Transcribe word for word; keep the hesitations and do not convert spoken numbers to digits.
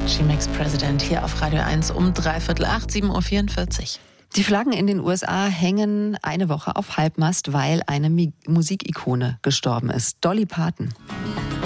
She Makes President hier auf Radio eins um dreiviertel acht, sieben Uhr vierundvierzig. Die Flaggen in den U S A hängen eine Woche auf Halbmast, weil eine Mi- Musikikone gestorben ist. Dolly Parton.